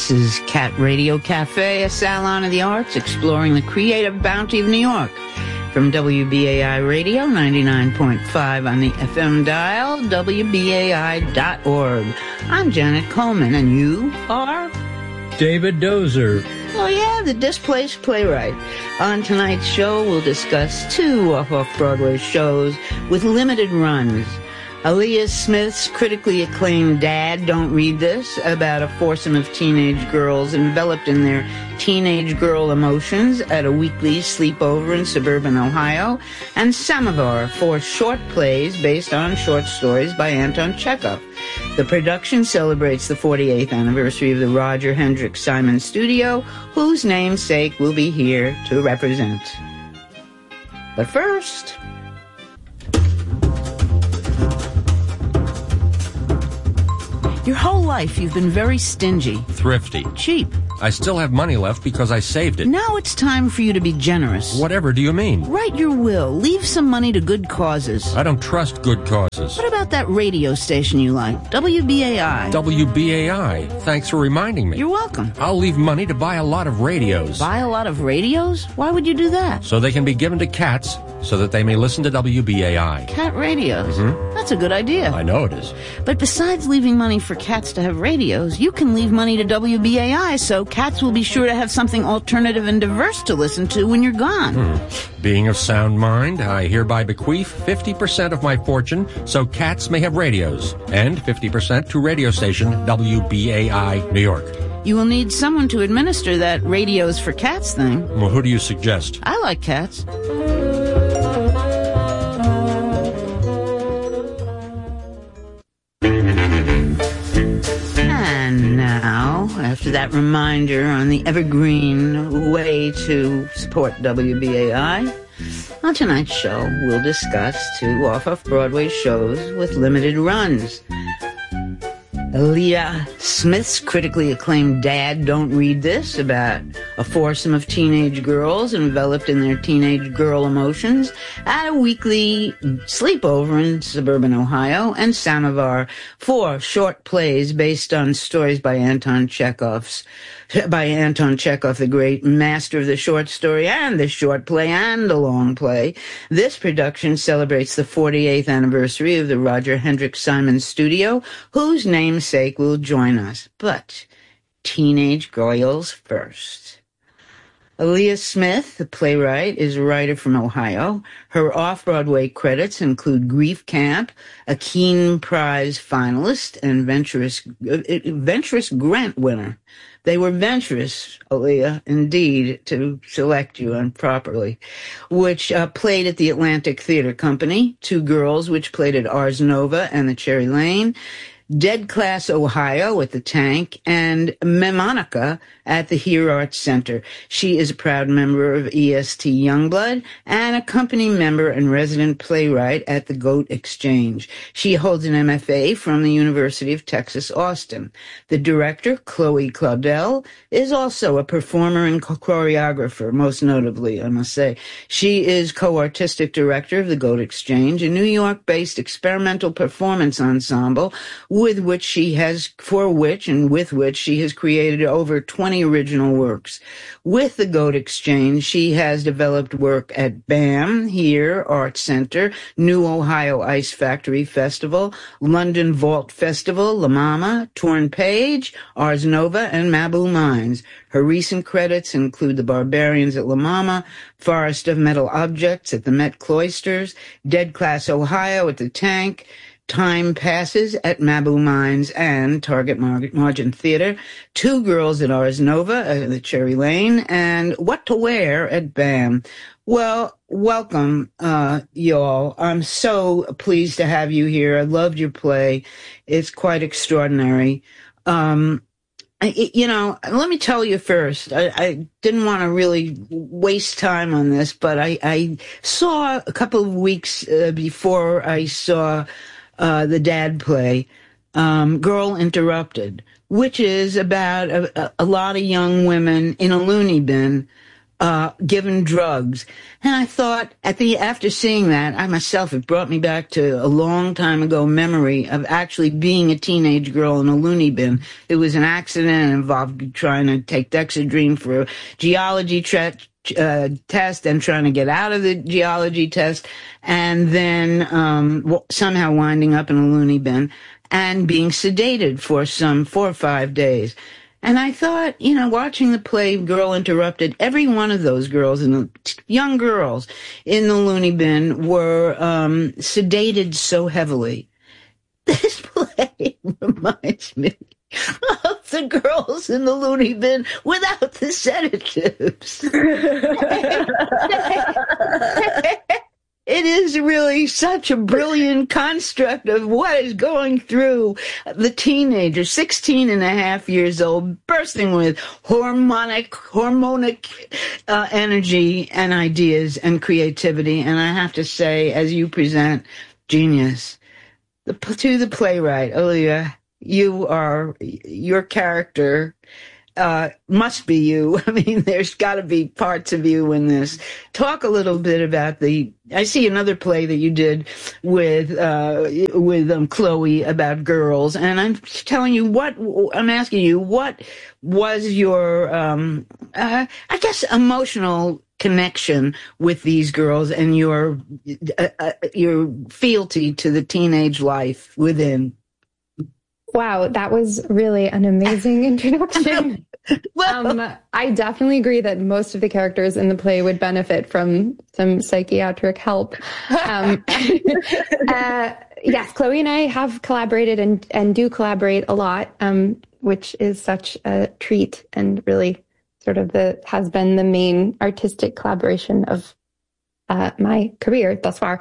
This is Cat Radio Cafe, a salon of the arts exploring the creative bounty of New York. From WBAI Radio, 99.5 on the FM dial, WBAI.org. I'm Janet Coleman, and you are? David Dozer. Oh, yeah, the Displaced Playwright. On tonight's show, we'll discuss two off-Broadway shows with limited runs. Aaliyah Smith's critically acclaimed Dad, Don't Read This, about a foursome of teenage girls enveloped in their teenage girl emotions at a weekly sleepover in suburban Ohio, and Samovar, four short plays based on short stories by Anton Chekhov. The production celebrates the 48th anniversary of the Roger Hendricks Simon Studio, whose namesake will be here to represent. But first... Your whole life you've been very stingy. Thrifty. Cheap. I still have money left because I saved it. Now it's time for you to be generous. Whatever do you mean? Write your will. Leave some money to good causes. I don't trust good causes. What about that radio station you like? WBAI. WBAI. Thanks for reminding me. You're welcome. I'll leave money to buy a lot of radios. Buy a lot of radios? Why would you do that? So they can be given to cats so that they may listen to WBAI. Cat radios? Mm-hmm. That's a good idea. I know it is. But besides leaving money for cats to have radios, you can leave money to WBAI so cats will be sure to have something alternative and diverse to listen to when you're gone. Being of sound mind, I hereby bequeath 50% of my fortune so cats may have radios, and 50% to radio station WBAI New York. You will need someone to administer that radios for cats thing. Well, who do you suggest? I like cats. And now, after that reminder on the evergreen way to support WBAI, on tonight's show, we'll discuss two off-Broadway shows with limited runs. Aaliyah Smith's critically acclaimed Dad, Don't Read This, about a foursome of teenage girls enveloped in their teenage girl emotions at a weekly sleepover in suburban Ohio, and Samovar, four short plays based on stories by Anton Chekhov, the great master of the short story and the short play and the long play. This production celebrates the 48th anniversary of the Roger Hendricks Simon Studio, whose namesake will join us. But teenage girls first. Aaliyah Smith, the playwright, is a writer from Ohio. Her off-Broadway credits include Grief Camp, a Keene Prize finalist, and Venturous Grant winner. They were venturous, Aaliyah, indeed, to select you improperly, which played at the Atlantic Theater Company, Two Girls, which played at Ars Nova and the Cherry Lane, Dead Class Ohio at the Tank, and Memonica at the Here Arts Center. She is a proud member of EST Youngblood and a company member and resident playwright at the Goat Exchange. She holds an MFA from the University of Texas, Austin. The director, Chloe Claudel, is also a performer and choreographer, most notably, I must say. She is co-artistic director of the Goat Exchange, a New York-based experimental performance ensemble with which she has created over 20 original works. With the Goat Exchange, she has developed work at BAM, Here Arts Center, New Ohio Ice Factory Festival, London Vault Festival, La Mama, Torn Page, Ars Nova, and Mabou Mines. Her recent credits include The Barbarians at La Mama, Forest of Metal Objects at the Met Cloisters, Dead Class Ohio at the Tank, Time Passes at Mabou Mines and Target Margin Theater, Two Girls at Ars Nova at the Cherry Lane, and What to Wear at BAM. Well, welcome, y'all. I'm so pleased to have you here. I loved your play. It's quite extraordinary. Let me tell you first, I didn't want to really waste time on this, but I saw a couple of weeks before I saw the Dad play, Girl Interrupted, which is about a lot of young women in a loony bin given drugs. And I thought after seeing that, it brought me back to a long time ago memory of actually being a teenage girl in a loony bin. It was an accident and involved trying to take Dexedrine for a geology test and trying to get out of the geology test, and then somehow winding up in a loony bin and being sedated for some 4 or 5 days. And I thought, watching the play Girl Interrupted, every one of those girls, young girls in the loony bin, were sedated so heavily. This play reminds me of the girls in the loony bin without the sedatives. It is really such a brilliant construct of what is going through the teenager, 16 and a half years old, bursting with hormonic energy and ideas and creativity. And I have to say, as you present, genius. To the playwright, Olivia, your character must be you. I mean, there's got to be parts of you in this. Talk a little bit about I see another play that you did with Chloe about girls, and I'm asking you, what was your, emotional connection with these girls and your fealty to the teenage life within? Wow, that was really an amazing introduction. I definitely agree that most of the characters in the play would benefit from some psychiatric help. Yes, Chloe and I have collaborated and do collaborate a lot, which is such a treat and really sort of has been the main artistic collaboration of my career thus far.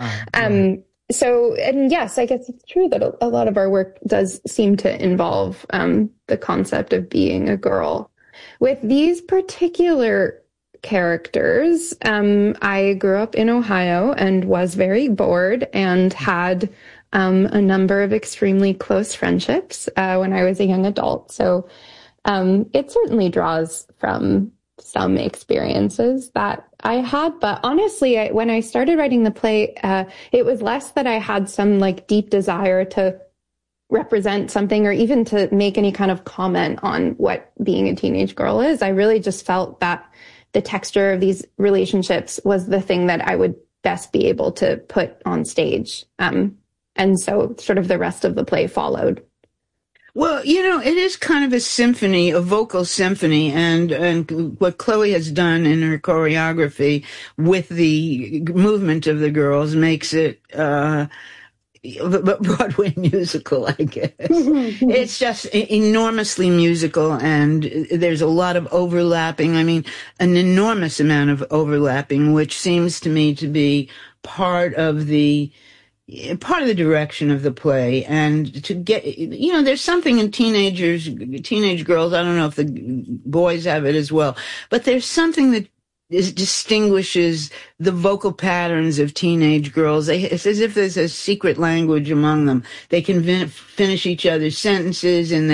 So, and yes, I guess it's true that a lot of our work does seem to involve the concept of being a girl. With these particular characters, I grew up in Ohio and was very bored and had a number of extremely close friendships when I was a young adult. So it certainly draws from some experiences that I had, but honestly, when I started writing the play, it was less that I had some deep desire to represent something or even to make any kind of comment on what being a teenage girl is. I really just felt that the texture of these relationships was the thing that I would best be able to put on stage. And so sort of the rest of the play followed. Well, it is kind of a symphony, a vocal symphony, and what Chloe has done in her choreography with the movement of the girls makes it a Broadway musical, I guess. It's just enormously musical, and there's a lot of overlapping. I mean, an enormous amount of overlapping, which seems to me to be part of the direction of the play. And to get, there's something in teenage girls, I don't know if the boys have it as well, but there's something that distinguishes the vocal patterns of teenage girls. It's as if there's a secret language among them. They can finish each other's sentences and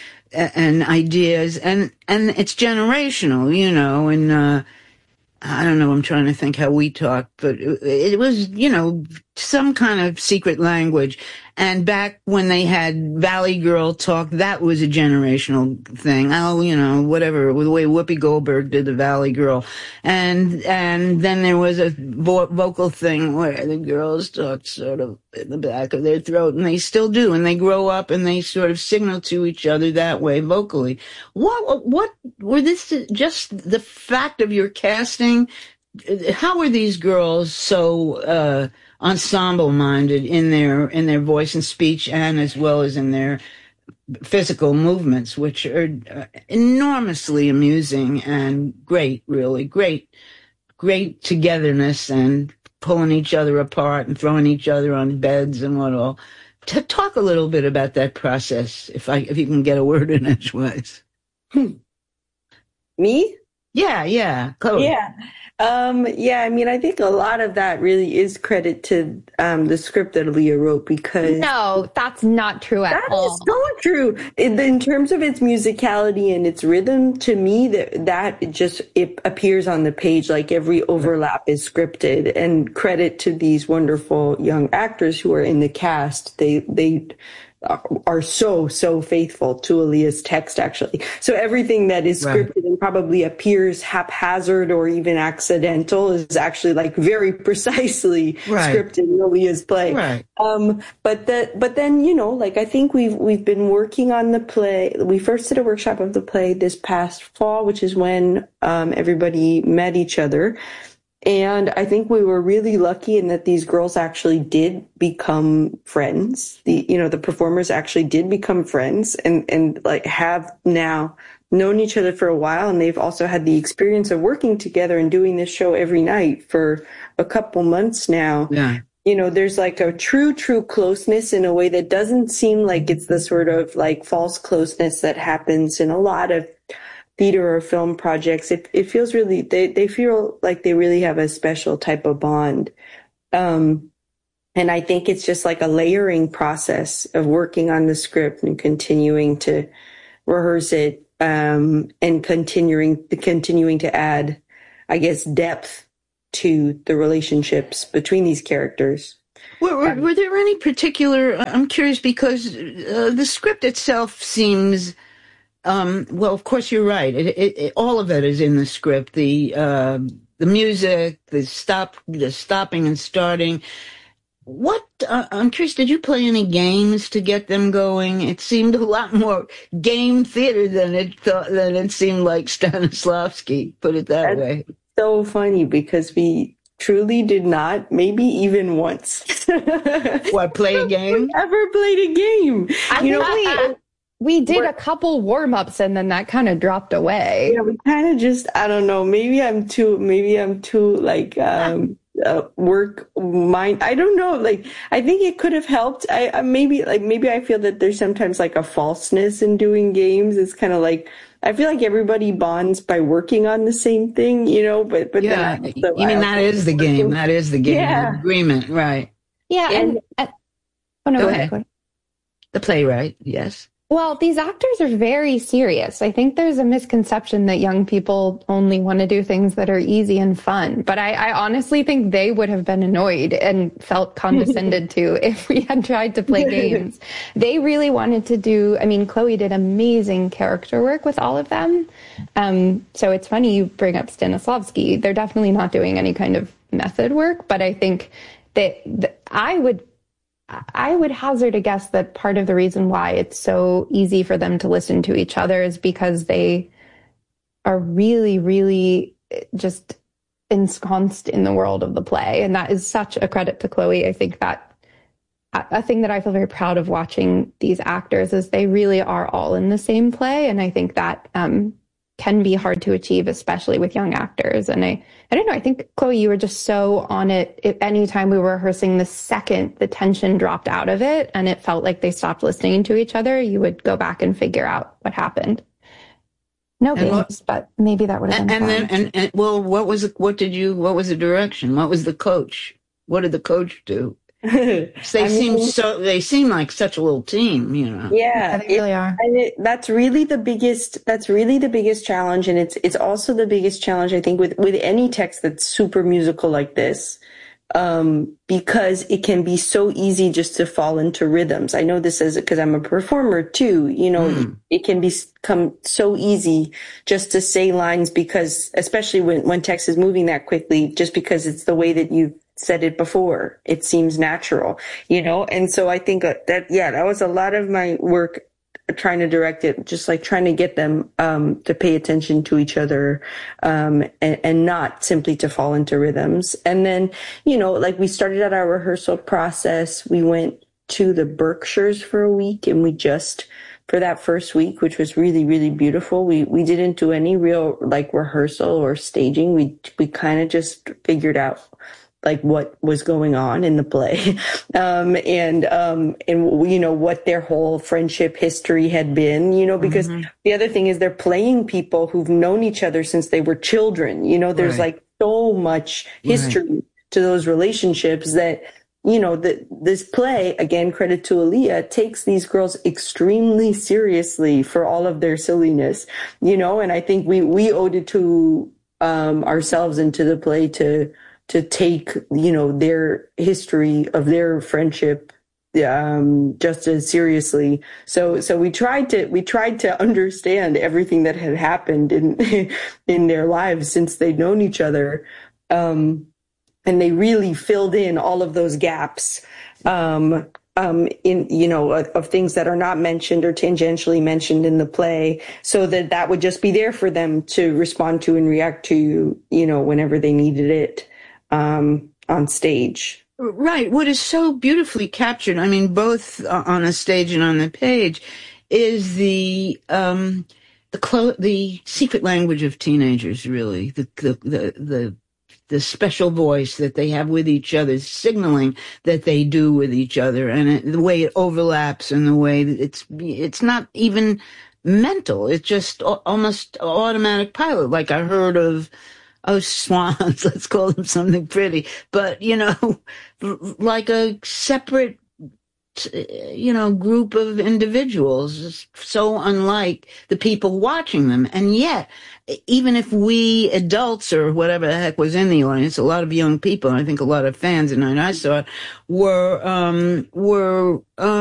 ideas, and it's generational, and I don't know, I'm trying to think how we talk, but it was, some kind of secret language. And back when they had Valley Girl talk, that was a generational thing. Oh, whatever, the way Whoopi Goldberg did the Valley Girl. And then there was a vocal thing where the girls talked sort of in the back of their throat, and they still do, and they grow up and they sort of signal to each other that way vocally. What were this just the fact of your casting? How were these girls so ensemble-minded in their voice and speech, and as well as in their physical movements, which are enormously amusing and great, really great togetherness and pulling each other apart and throwing each other on beds and what all. To talk a little bit about that process, if you can get a word in edgewise. Me? Yeah, Chloe. Yeah. I mean, I think a lot of that really is credit to the script that Leah wrote, because No, that's not true at all. that is so true. In terms of its musicality and its rhythm, to me, it appears on the page like every overlap is scripted. And credit to these wonderful young actors who are in the cast. They are so faithful to Aaliyah's text, actually. So everything that is scripted and probably appears haphazard or even accidental is actually like very precisely scripted in Aaliyah's play. Right. But then, you know, like I think we've been working on the play. We first did a workshop of the play this past fall, which is when everybody met each other. And I think we were really lucky in that these girls actually did become friends. The performers actually did become friends and like have now known each other for a while. And they've also had the experience of working together and doing this show every night for a couple months now. Yeah. You know, there's like a true closeness in a way that doesn't seem like it's the sort of like false closeness that happens in a lot of theater or film projects. It feels really, they feel like they really have a special type of bond. And I think it's just like a layering process of working on the script and continuing to rehearse it, and continuing to add, I guess, depth to the relationships between these characters. Were there any particular, I'm curious because the script itself seems, well, of course you're right. It all of it is in the script. The music, the stopping and starting. I'm curious, did you play any games to get them going? It seemed a lot more game theater than it seemed like Stanislavski, put it that way. So funny because we truly did not, maybe even once. What, play a game? Ever played a game? We did a couple warm-ups and then that kind of dropped away. Yeah, we kind of just, I don't know, maybe I'm too like, work mind. I don't know. Like, I think it could have helped. Maybe I feel that there's sometimes like a falseness in doing games. It's kind of like, I feel like everybody bonds by working on the same thing, you know, but yeah, then that is the game. That is the game. Yeah. Agreement, right. Yeah. And oh no, go ahead. The playwright, yes. Well, these actors are very serious. I think there's a misconception that young people only want to do things that are easy and fun. But I honestly think they would have been annoyed and felt condescended to if we had tried to play games. They really wanted to do, I mean, Chloe did amazing character work with all of them. So it's funny you bring up Stanislavski. They're definitely not doing any kind of method work, but I think that I would hazard a guess that part of the reason why it's so easy for them to listen to each other is because they are really, really just ensconced in the world of the play. And that is such a credit to Chloe. I think that a thing that I feel very proud of watching these actors is they really are all in the same play. And I think that can be hard to achieve, especially with young actors. And I don't know, I think, Chloe, you were just so on it. Anytime we were rehearsing, the second the tension dropped out of it and it felt like they stopped listening to each other, you would go back and figure out what happened. No games, but maybe that would have been fun. And what was the direction? What was the coach? What did the coach do? They seem like such a little team, you know. Yeah, they really are. And that's really the biggest challenge, and it's also the biggest challenge I think with any text that's super musical like this, because it can be so easy just to fall into rhythms. I know this because I'm a performer too. You know, it can become so easy just to say lines because, especially when text is moving that quickly, just because it's the way that you've said it before, it seems natural, you know? And so I think that was a lot of my work trying to direct it, just like trying to get them, to pay attention to each other, and not simply to fall into rhythms. And then, you know, like we started out our rehearsal process, we went to the Berkshires for a week and for that first week, which was really, really beautiful. We didn't do any real like rehearsal or staging. We kind of just figured out like what was going on in the play, and you know, what their whole friendship history had been, you know, because the other thing is they're playing people who've known each other since they were children. You know, there's like so much history to those relationships that, you know, this play, again, credit to Aaliyah, takes these girls extremely seriously for all of their silliness, you know, and I think we owed it to ourselves and to the play to take, you know, their history of their friendship just as seriously. So we tried to understand everything that had happened in their lives since they'd known each other. And they really filled in all of those gaps, in, you know, of things that are not mentioned or tangentially mentioned in the play, so that would just be there for them to respond to and react to, you know, whenever they needed it, on stage. Right. What is so beautifully captured, I mean, both on the stage and on the page, is the secret language of teenagers, really, the special voice that they have with each other, signaling that they do with each other, and the way it overlaps, and the way that it's not even mental. It's just almost automatic pilot. Like I heard of swans, let's call them something pretty, but, you know, like a separate, you know, group of individuals, so unlike the people watching them. And yet, even if we adults or whatever the heck was in the audience, a lot of young people, and I think a lot of fans, and I saw it, were